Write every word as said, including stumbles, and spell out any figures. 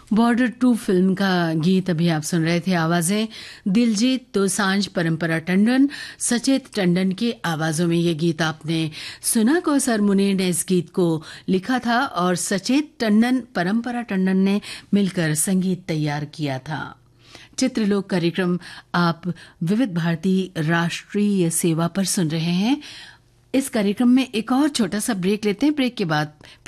Border to film का गीत अभी आप सुन रहे थे। आवाजें दिलजीत दोसांझ, परंपरा टंडन, सचेत टंडन की आवाजों में ये गीत आपने सुना। कौसर मुनीर ने इस गीत को लिखा था और सचेत टंडन, परंपरा टंडन ने मिलकर संगीत तैयार किया था। चित्रलोक कार्यक्रम आप विविध भारती राष्ट्रीय सेवा पर सुन रहे हैं। इस कार्यक्रम में एक और छोटा सा ब्रेक लेते हैं। ब्रेक के बाद